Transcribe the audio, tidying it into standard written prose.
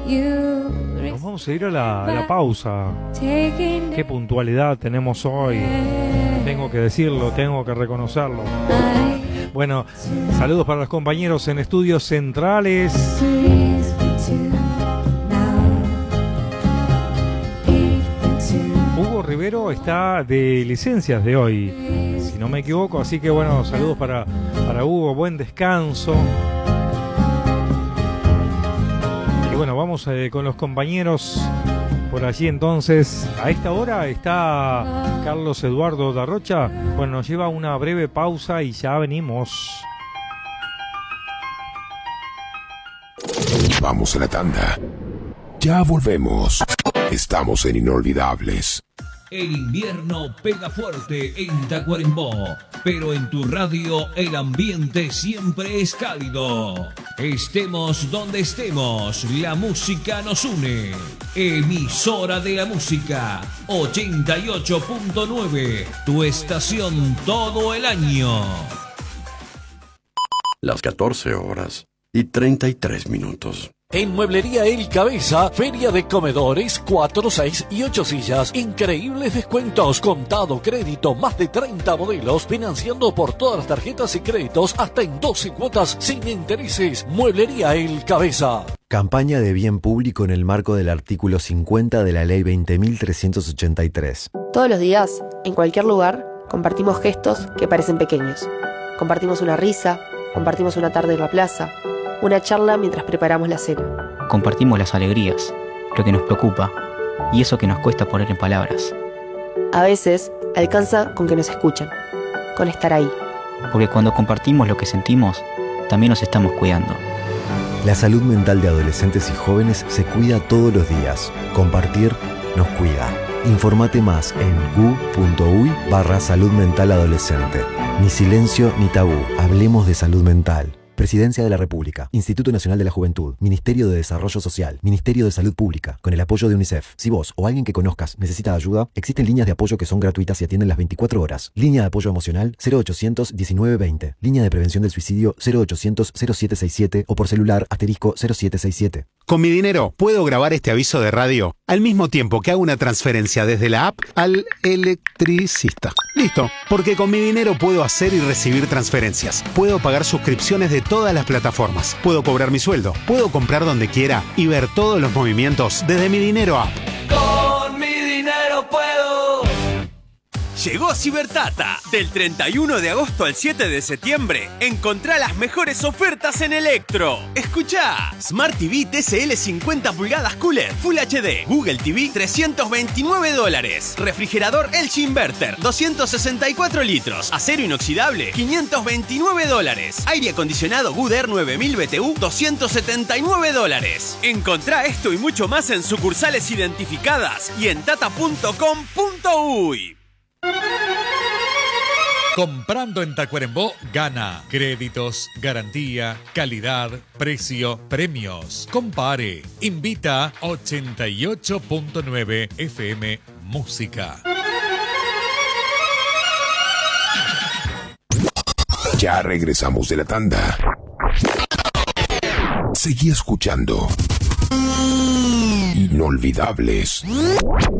Nos vamos a ir a la pausa. Qué puntualidad tenemos hoy. Tengo que decirlo, tengo que reconocerlo. Bueno, saludos para los compañeros en estudios centrales. Hugo Rivero está de licencias de hoy, si no me equivoco, así que bueno, saludos para Hugo, buen descanso. Y bueno, vamos con los compañeros por allí entonces. A esta hora está Carlos Eduardo Darrocha. Bueno, nos lleva una breve pausa y ya venimos. Vamos a la tanda. Ya volvemos. Estamos en Inolvidables. El invierno pega fuerte en Tacuarembó, pero en tu radio el ambiente siempre es cálido. Estemos donde estemos, la música nos une. Emisora de la música, 88.9, tu estación todo el año. Las 14 horas y 33 minutos. En Mueblería El Cabeza, feria de comedores, 4, 6 y 8 sillas. Increíbles descuentos, contado, crédito, más de 30 modelos, financiando por todas las tarjetas y créditos hasta en 12 cuotas sin intereses. Mueblería El Cabeza. Campaña de bien público en el marco del artículo 50 de la Ley 20.383. Todos los días, en cualquier lugar, compartimos gestos que parecen pequeños. Compartimos una risa, compartimos una tarde en la plaza, una charla mientras preparamos la cena. Compartimos las alegrías, lo que nos preocupa y eso que nos cuesta poner en palabras. A veces, alcanza con que nos escuchen, con estar ahí. Porque cuando compartimos lo que sentimos, también nos estamos cuidando. La salud mental de adolescentes y jóvenes se cuida todos los días. Compartir nos cuida. Informate más en gu.uy/salud mental adolescente. Ni silencio ni tabú. Hablemos de salud mental. Presidencia de la República, Instituto Nacional de la Juventud, Ministerio de Desarrollo Social, Ministerio de Salud Pública, con el apoyo de UNICEF. Si vos o alguien que conozcas necesita ayuda, existen líneas de apoyo que son gratuitas y atienden las 24 horas. Línea de apoyo emocional 0800 1920. Línea de prevención del suicidio 0800 0767 o por celular *0767. Con mi dinero puedo grabar este aviso de radio al mismo tiempo que hago una transferencia desde la app al electricista. Listo, porque con mi dinero puedo hacer y recibir transferencias. Puedo pagar suscripciones de todas las plataformas. Puedo cobrar mi sueldo. Puedo comprar donde quiera y ver todos los movimientos desde mi dinero app. Con mi dinero puedo. Llegó Cibertata. Del 31 de agosto al 7 de septiembre, encontrá las mejores ofertas en Electro. Escuchá. Smart TV TCL 50 pulgadas Cooler Full HD. Google TV $329. Refrigerador LG Inverter 264 litros. Acero inoxidable $529. Aire acondicionado Good 9000 BTU $279. Encontrá esto y mucho más en sucursales identificadas y en tata.com.uy. Comprando en Tacuarembó, gana. Créditos, garantía, calidad, precio, premios. Compare. Invita 88.9 FM Música. Ya regresamos de la tanda. Seguí escuchando Inolvidables